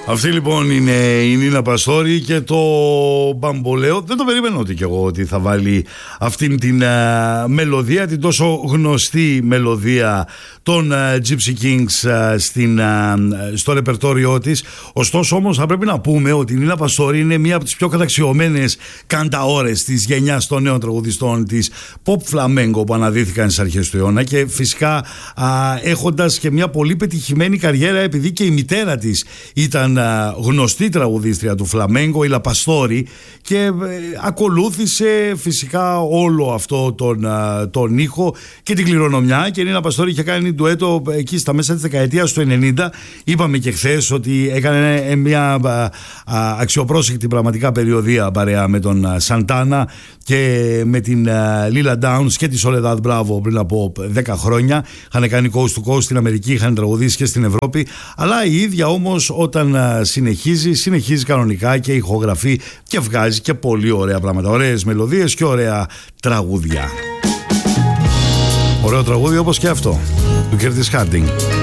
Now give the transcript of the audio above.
Αυτή λοιπόν είναι η Νίνα Παστόρη και το Μπαμπολέο. Δεν το περίμενα ότι κι εγώ ότι θα βάλει αυτήν την μελωδία, την τόσο γνωστή μελωδία των Gypsy Kings στο ρεπερτόριό της. Ωστόσο όμως θα πρέπει να πούμε ότι η Νίνα Παστόρη είναι μία από τις πιο καταξιωμένες κανταόρες της γενιάς των νέων τραγουδιστών της pop flamenco που αναδύθηκαν στις αρχές του αιώνα, και φυσικά έχοντας και μια πολύ πετυχημένη καριέρα, επειδή και η μητέρα της ήταν γνωστή τραγουδίστρια του φλαμέγκο, η Λαπαστόρη, και ακολούθησε φυσικά όλο αυτό τον ήχο και την κληρονομιά. Και η Νίνα Παστόρη είχε κάνει ντουέτο εκεί στα μέσα της δεκαετίας του 90. Είπαμε και χθες ότι έκανε μια αξιοπρόσεκτη πραγματικά περιοδία παρέα με τον Σαντάνα και με την Λίλα Downs και τη Soledad Bravo πριν από 10 χρόνια. Είχαν κάνει coast to coast στην Αμερική, είχαν τραγουδήσει και στην Ευρώπη, αλλά η ίδια όμως όταν συνεχίζει κανονικά και ηχογραφεί και βγάζει και πολύ ωραία πράγματα, ωραίες μελωδίες και ωραία τραγούδια. Ωραίο τραγούδι όπως και αυτό του Curtis Harding.